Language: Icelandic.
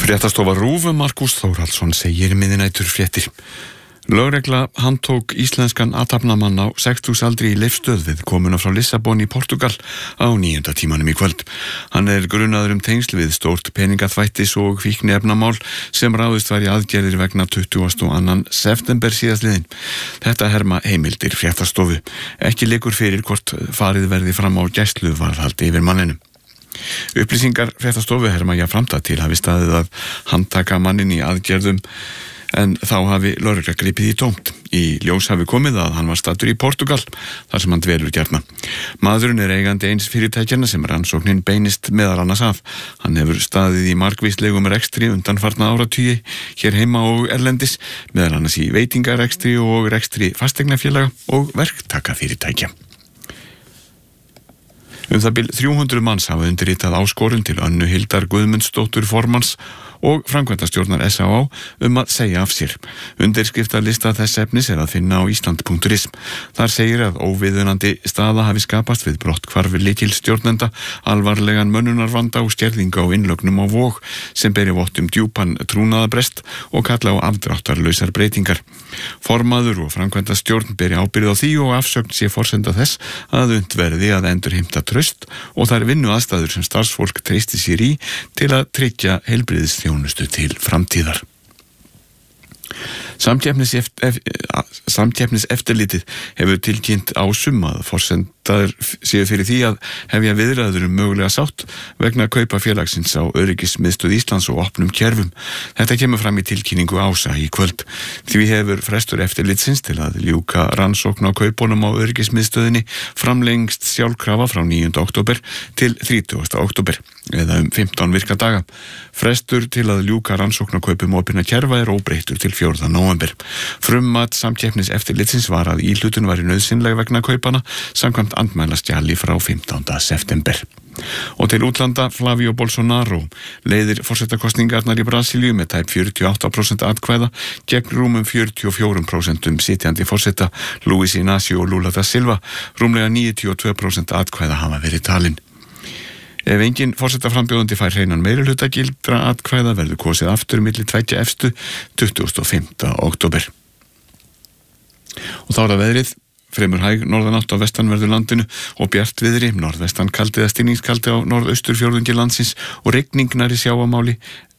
Fréttastofa RÚV Markús Þórhallsson segir miðnæturfréttir. Lögregla handtók íslenskan athafnamann á 60 aldri í Leifsstöð við komuna frá Lissabon í Portugal á 9. tímanum í kvöld. Hann er grunaður tengsl við stórt peningaþvættis og fíkniefnamál sem ráðist var í aðgerðir vegna 22. september síðastliðinn. Þetta herma heimildir fréttastofu. Ekki liggur fyrir hvort farið verði fram á gæsluvarðhaldi yfir manninum. Upplýsingar fréttastofu herma jafnframt til hafi staðið að handtaka manninn í aðgerðum en þá hafi lögregla gripið í tómt. Í ljós hafi komið að hann var staddur í Portugal, þar sem hann dvelur gjarna. Maðurinn er eigandi eins fyrirtækjanna sem rannsóknin beinist meðal annars að. Hann hefur staðið í margvíslegum rekstri undanfarna áratugi hér heima og erlendis, meðal annars í veitingarekstri og rekstri fasteignafélaga og verktakafyrirtækja. Það bil 300 manns hafa undirritað áskorun til Önnu Hildar Guðmundsdóttur formanns og framkvæmdastjórnar SÁÁ að segja af sér. Undirskriftarlista þess efnis er að finna á Ísland.is. Þar segir að óviðunandi staða hafi skapast við brotthvarf lykilstjórnenda, alvarlegan mönnunarvanda og skerðinga á innlögnum á Vog sem beri vott djúpan trúnaðarbrest og kalla á afdráttarlausar breytingar. Formaður og framkvæmdastjórn beri ábyrgð á því og afsögn sé forsenda þess að unnt verði að endurheimta traust og þær vinnuaðstæður sem starfsfólk treysti sér í til að tryggja heilbrigðisþjónustu til framtíðar. Samkeppniseftirlitið hefur tilkynnt Ásum að forsendaður séu fyrir því að hefja viðræður mögulega sátt vegna kaupa félagsins á Öryggismiðstöð Íslands og opnum kerfum. Þetta kemur fram í tilkynningu Ása í kvöld. Því hefur frestur eftirlitsins til að ljúka rannsókn á kaupunum á Öryggismiðstöðinni framlengst sjálfkrafa frá 9. október til 30. október eða 15 virka daga. Frestur til að ljúka rannsókn á kaupum opinna kerfa er óbreyttur til 4. nóvember. Frummat samkeppniseftirlitsins var að íhlutun væri nauðsynleg vegna kaupana samkvæmt andmælaskjali frá 15. september. Og til útlanda, Flávio Bolsonaro leiðir forsetakostningarnar í Brasilíu með tæp 48% atkvæða gegn rúmum 44% sitjandi forseta Luiz Inácio Lula da Silva. Rúmlega 92% atkvæða hafa verið talin. Ef engin forsetaframbjóðandi fær hreinan meirihluta gildra atkvæða verður kosið aftur milli tveggja efstu 25. október. Og þá er það veðrið. Fremur hæg norðanátt á vestanverðu landinu og bjart viðri, norðvestan kaldi eða stinningskaldi á norðausturfjórðungi landsins og rigning nærri sjávarmáli